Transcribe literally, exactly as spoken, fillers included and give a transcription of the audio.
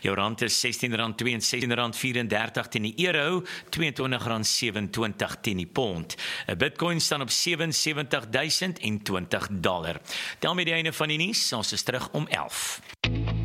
Jou rand is sestien rand twee en sestien rand vyf en dertig teen die euro, tweeëntwintig rand sewe en twintig teen die pond. 'n Bitcoin staan op sewe en sewentig duisend en twintig dollar. Tel met die einde van die nuus, ons is terug om elf.